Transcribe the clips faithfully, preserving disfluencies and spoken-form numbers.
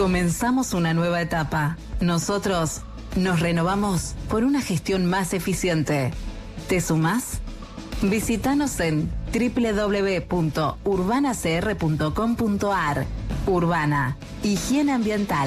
Comenzamos una nueva etapa. Nosotros nos renovamos por una gestión más eficiente. ¿Te sumás? Visítanos en doble u doble u doble u punto urbana c r punto com punto a r. Urbana, higiene ambiental.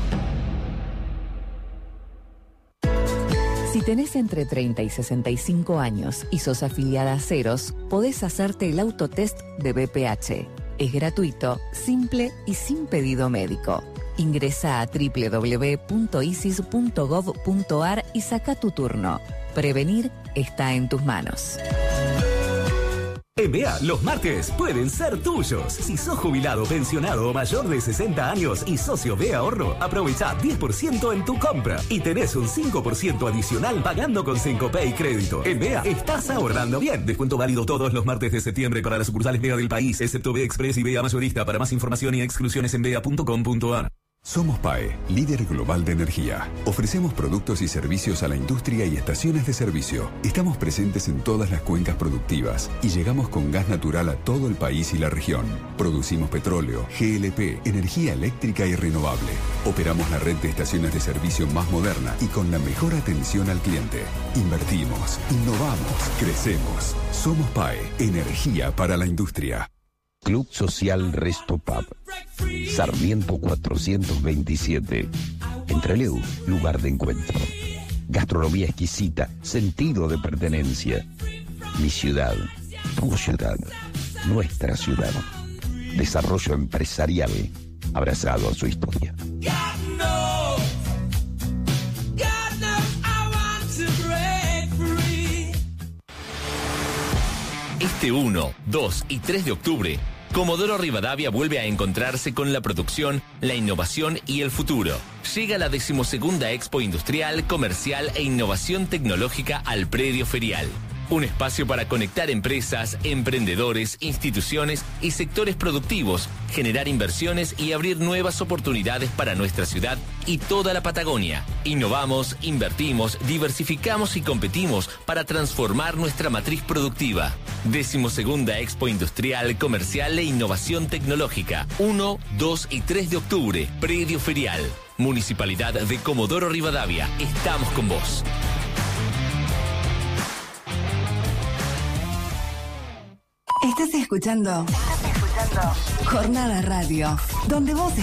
Si tenés entre treinta y sesenta y cinco años y sos afiliada a Ceros, podés hacerte el autotest de B P H. Es gratuito, simple y sin pedido médico. Ingresa a doble u doble u doble u punto isis punto gov punto a r y saca tu turno. Prevenir está en tus manos. En B E A, los martes pueden ser tuyos. Si sos jubilado, pensionado o mayor de sesenta años y socio de Ahorro, aprovecha diez por ciento en tu compra y tenés un cinco por ciento adicional pagando con Syncopay Crédito. En B E A, estás ahorrando bien. Descuento válido todos los martes de septiembre para las sucursales B E A del país, excepto B E A Express y B E A Mayorista. Para más información y exclusiones en bea punto com punto a r. Somos P A E, líder global de energía. Ofrecemos productos y servicios a la industria y estaciones de servicio. Estamos presentes en todas las cuencas productivas y llegamos con gas natural a todo el país y la región. Producimos petróleo, G L P, energía eléctrica y renovable. Operamos la red de estaciones de servicio más moderna y con la mejor atención al cliente. Invertimos, innovamos, crecemos. Somos P A E, energía para la industria. Club Social Resto Pub, Sarmiento cuatrocientos veintisiete, en Trelew, lugar de encuentro. Gastronomía exquisita, sentido de pertenencia. Mi ciudad, tu ciudad, nuestra ciudad. Desarrollo empresarial, abrazado a su historia. Este uno, dos y tres de octubre, Comodoro Rivadavia vuelve a encontrarse con la producción, la innovación y el futuro. Llega la decimosegunda Expo Industrial, Comercial e Innovación Tecnológica al Predio Ferial. Un espacio para conectar empresas, emprendedores, instituciones y sectores productivos, generar inversiones y abrir nuevas oportunidades para nuestra ciudad y toda la Patagonia. Innovamos, invertimos, diversificamos y competimos para transformar nuestra matriz productiva. Decimosegunda Expo Industrial, Comercial e Innovación Tecnológica. uno, dos y tres de octubre, Predio Ferial. Municipalidad de Comodoro Rivadavia. Estamos con vos. Estás escuchando. Estás escuchando. Jornada Radio, donde vos